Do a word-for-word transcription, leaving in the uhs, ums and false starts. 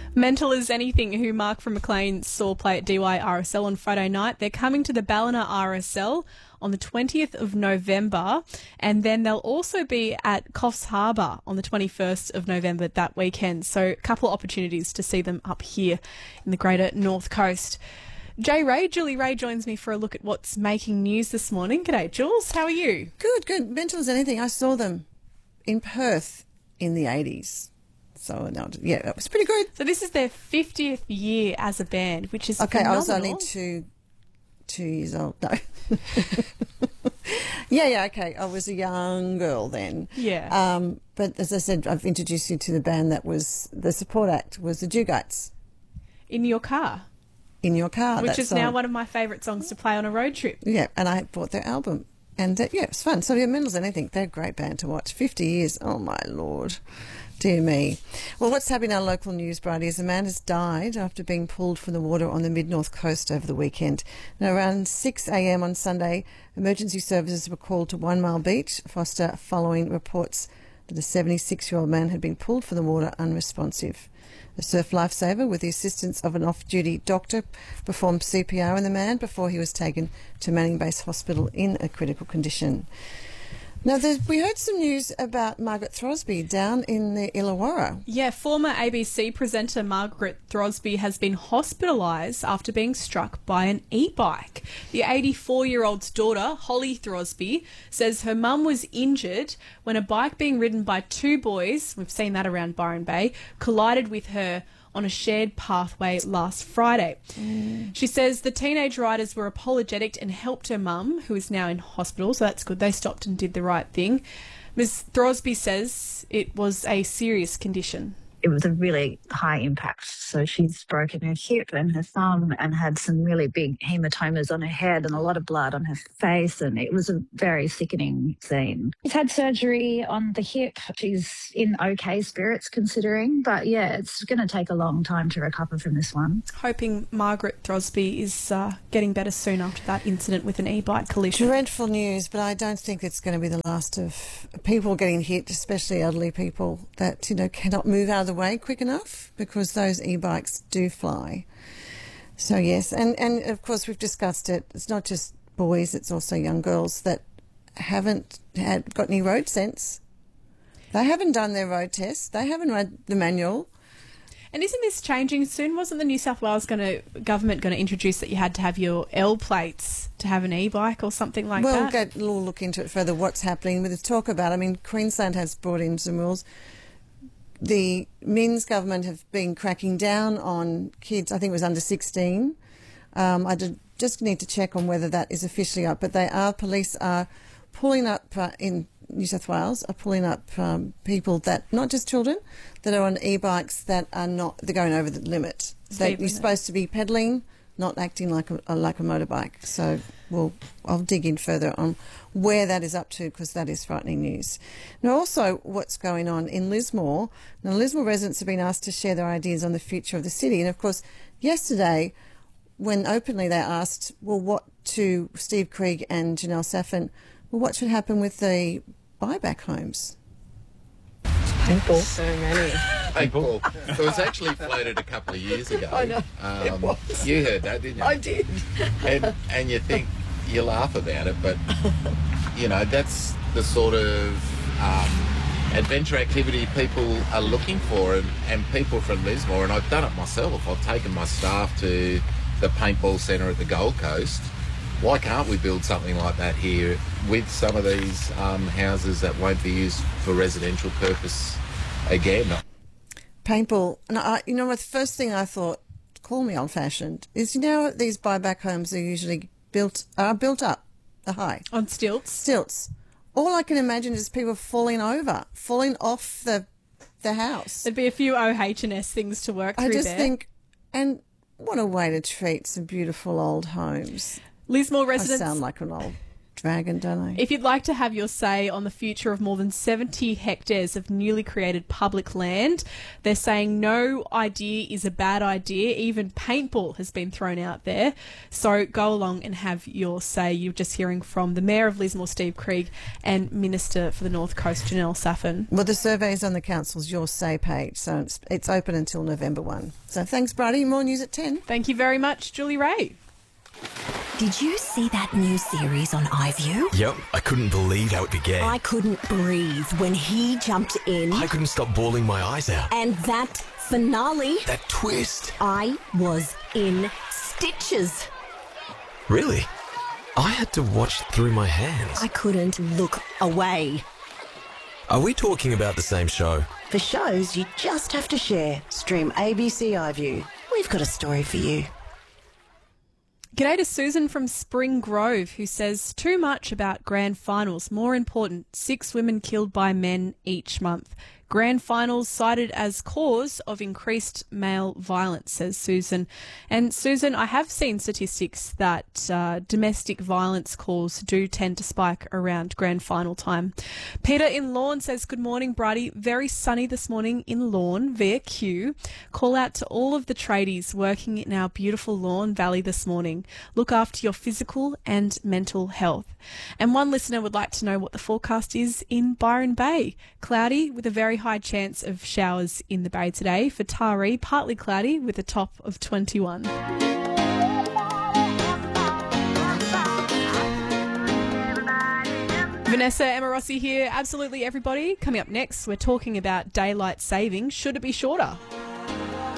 Mental as Anything, who Mark from McLean saw play at D Y R S L on Friday night. They're coming to the Ballina R S L on the twentieth of November, and then they'll also be at Coffs Harbour on the twenty-first of November that weekend. So a couple of opportunities to see them up here in the Greater North Coast. Jay Ray, Julie Ray joins me for a look at what's making news this morning. G'day, Jules. How are you? Good, good. Mental as Anything. I saw them in Perth in the eighties. So, no, yeah, it was pretty good. So this is their fiftieth year as a band, which is okay, phenomenal. I was only two, two years old. No. yeah, yeah, okay. I was a young girl then. Yeah. Um, but as I said, I've introduced you to the band that was, the support act was the Dugats. In your car. In Your Car. Which that is song. now one of my favourite songs to play on a road trip. Yeah, and I bought their album. And, uh, yeah, it was fun. So, yeah, Mental as Anything, they're a great band to watch. fifty years, oh, my Lord. Dear me. Well, what's happening in our local news, Bridie, is a man has died after being pulled from the water on the mid-north coast over the weekend. Now, around six a.m. on Sunday, emergency services were called to One Mile Beach, Foster, following reports that a seventy-six-year-old man had been pulled from the water unresponsive. A surf lifesaver, with the assistance of an off-duty doctor, performed C P R on the man before he was taken to Manning Base Hospital in a critical condition. Now, we heard some news about Margaret Throsby down in the Illawarra. Yeah, former A B C presenter Margaret Throsby has been hospitalised after being struck by an e-bike. The eighty-four-year-old's daughter, Holly Throsby, says her mum was injured when a bike being ridden by two boys, we've seen that around Byron Bay, collided with her on a shared pathway last Friday. Mm. She says the teenage riders were apologetic and helped her mum, who is now in hospital, so that's good. They stopped and did the right thing. Miz Throsby says it was a serious condition. It was a really high impact. So she's broken her hip and her thumb and had some really big hematomas on her head and a lot of blood on her face. And it was a very sickening scene. She's had surgery on the hip. She's in okay spirits considering. But yeah, it's going to take a long time to recover from this one. Hoping Margaret Throsby is uh, getting better soon after that incident with an e-bike collision. Dreadful news, but I don't think it's going to be the last of people getting hit, especially elderly people that, you know, cannot move out of the way quick enough because those e-bikes do fly. So yes, and, and of course we've discussed it. It's not just boys, it's also young girls that haven't had got any road sense. They haven't done their road test. They haven't read the manual. And isn't this changing soon? Wasn't the New South Wales going to government going to introduce that you had to have your L plates to have an e-bike or something like well, that? Well, get, we'll look into it further. What's happening with the talk about? I mean, Queensland has brought in some rules. The Minns government have been cracking down on kids, I think it was under sixteen. Um, I did, just need to check on whether that is officially up, but they are, police are pulling up uh, in New South Wales, are pulling up um, people that, not just children, that are on e-bikes that are not, they're going over the limit. So you're supposed to be pedalling, not acting like a, like a motorbike. So we'll, I'll dig in further on where that is up to because that is frightening news. Now also what's going on in Lismore. Now Lismore residents have been asked to share their ideas on the future of the city. And of course yesterday when openly they asked, well, what to Steve Krieg and Janelle Saffin, well, what should happen with the buyback homes? People. So many. Hey, Paul, it was actually floated a couple of years ago. I know. Um, it was. You heard that, didn't you? I did. And, and you think, you laugh about it, but, you know, that's the sort of um, adventure activity people are looking for, and, and people from Lismore, and I've done it myself. I've taken my staff to the paintball centre at the Gold Coast. Why can't we build something like that here with some of these um, houses that won't be used for residential purpose again? Paintball. And I, you know what, the first thing I thought, call me old-fashioned, is, you know, these buyback homes are usually built, are built up, the high. On stilts? Stilts. All I can imagine is people falling over, falling off the the house. There'd be a few O H and S things to work through I just there. think, and what a way to treat some beautiful old homes. Lismore residents... I sound like an old dragon, don't they? If you'd like to have your say on the future of more than seventy hectares of newly created public land, they're saying no idea is a bad idea. Even paintball has been thrown out there. So go along and have your say. You're just hearing from the Mayor of Lismore, Steve Krieg, and Minister for the North Coast, Janelle Saffin. Well, the survey is on the Council's Your Say page, so it's, it's open until November first. So thanks, Bridie. More news at ten. Thank you very much, Julie Ray. Did you see that new series on iView? Yep, I couldn't believe how it began. I couldn't breathe when he jumped in. I couldn't stop bawling my eyes out. And that finale. That twist. I was in stitches. Really? I had to watch through my hands. I couldn't look away. Are we talking about the same show? For shows you just have to share. Stream A B C iView. We've got a story for you. G'day to Susan from Spring Grove, who says too much about grand finals. More important, six women killed by men each month. Grand finals cited as cause of increased male violence, says Susan. And Susan, I have seen statistics that uh, domestic violence calls do tend to spike around grand final time. Peter in Lawn says, good morning, Bridie. Very sunny this morning in Lawn via Q. Call out to all of the tradies working in our beautiful Lawn Valley this morning. Look after your physical and mental health. And one listener would like to know what the forecast is in Byron Bay. Cloudy with a very high chance of showers in the bay today. For Taree, partly cloudy with a top of twenty-one. Vanessa Amorossi here. Absolutely everybody. Coming up next, we're talking about daylight saving. Should it be shorter?